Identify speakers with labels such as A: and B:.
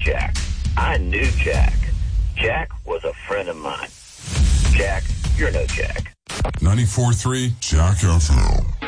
A: Jack. I knew Jack. Jack was a friend of mine. Jack, you're no Jack.
B: 94.3 Jack FM.